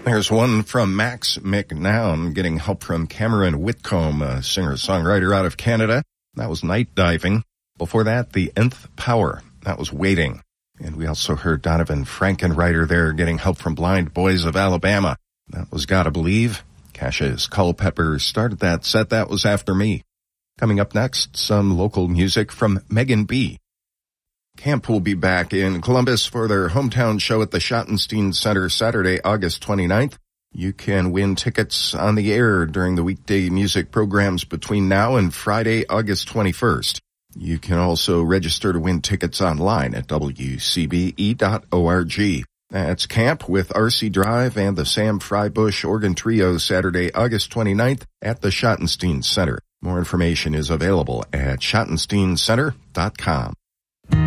There's one from Max McNown getting help from Cameron Whitcomb, a singer-songwriter out of Canada. That was Night Diving. Before that, The Nth Power. That was Waiting. And we also heard Donovan Frankenreiter there getting help from Blind Boys of Alabama. That was Gotta Believe. Cassius Culpepper started that set. That was After Me. Coming up next, some local music from Megan B. Camp will be back in Columbus for their hometown show at the Schottenstein Center Saturday, August 29th. You can win tickets on the air during the weekday music programs between now and Friday, August 21st. You can also register to win tickets online at wcbe.org. That's Camp with R.C. Drive and the Sam Frybush Organ Trio Saturday, August 29th at the Schottenstein Center. More information is available at schottensteincenter.com.